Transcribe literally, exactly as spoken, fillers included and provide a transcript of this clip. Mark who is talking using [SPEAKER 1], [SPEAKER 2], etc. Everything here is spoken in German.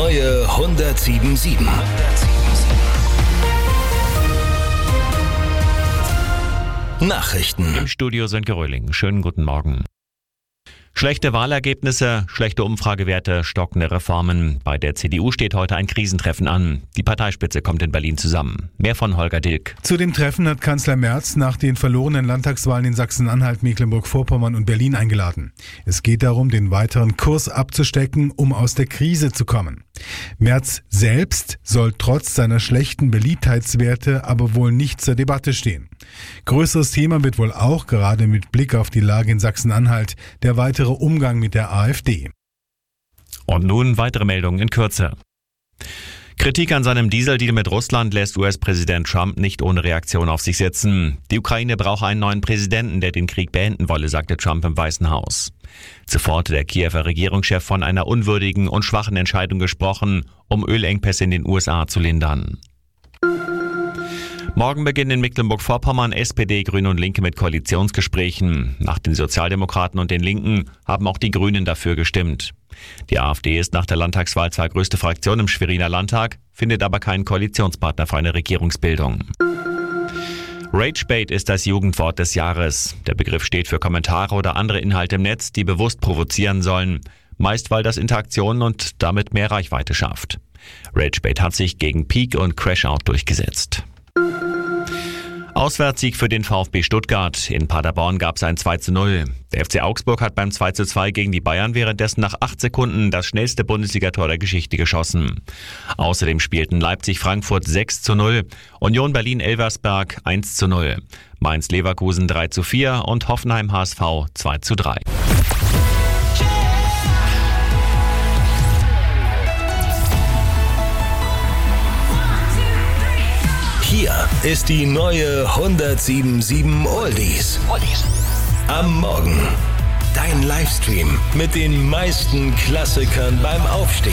[SPEAKER 1] neue hundertsieben Komma sieben. Nachrichten.
[SPEAKER 2] Im Studio Sönke Röhling. Schönen guten Morgen. Schlechte Wahlergebnisse, schlechte Umfragewerte, stockende Reformen. Bei der C D U steht heute ein Krisentreffen an. Die Parteispitze kommt in Berlin zusammen. Mehr von Holger Dilk.
[SPEAKER 3] Zu dem Treffen hat Kanzler Merz nach den verlorenen Landtagswahlen in Sachsen-Anhalt, Mecklenburg-Vorpommern und Berlin eingeladen. Es geht darum, den weiteren Kurs abzustecken, um aus der Krise zu kommen. Merz selbst soll trotz seiner schlechten Beliebtheitswerte aber wohl nicht zur Debatte stehen. Größeres Thema wird wohl auch, gerade mit Blick auf die Lage in Sachsen-Anhalt, der weitere Umgang mit der AfD.
[SPEAKER 2] Und nun weitere Meldungen in Kürze. Kritik an seinem Dieseldeal mit Russland lässt U S-Präsident Trump nicht ohne Reaktion auf sich sitzen. Die Ukraine brauche einen neuen Präsidenten, der den Krieg beenden wolle, sagte Trump im Weißen Haus. Zuvor hatte der Kiewer Regierungschef von einer unwürdigen und schwachen Entscheidung gesprochen, um Ölengpässe in den U S A zu lindern. Morgen beginnen in Mecklenburg-Vorpommern S P D, Grüne und Linke mit Koalitionsgesprächen. Nach den Sozialdemokraten und den Linken haben auch die Grünen dafür gestimmt. Die AfD ist nach der Landtagswahl zwar größte Fraktion im Schweriner Landtag, findet aber keinen Koalitionspartner für eine Regierungsbildung. Ragebait ist das Jugendwort des Jahres. Der Begriff steht für Kommentare oder andere Inhalte im Netz, die bewusst provozieren sollen. Meist, weil das Interaktionen und damit mehr Reichweite schafft. Ragebait hat sich gegen Peak und Crashout durchgesetzt. Auswärtssieg für den VfB Stuttgart. In Paderborn gab es ein zwei zu null. Der F C Augsburg hat beim zwei zu zwei gegen die Bayern währenddessen nach acht Sekunden das schnellste Bundesligator der Geschichte geschossen. Außerdem spielten Leipzig-Frankfurt sechs zu null, Union Berlin-Elversberg eins zu null, Mainz-Leverkusen drei zu vier und Hoffenheim-H S V zwei zu drei.
[SPEAKER 1] Hier ist die neue hundertsieben Komma sieben Oldies. Am Morgen. Dein Livestream mit den meisten Klassikern beim Aufstehen.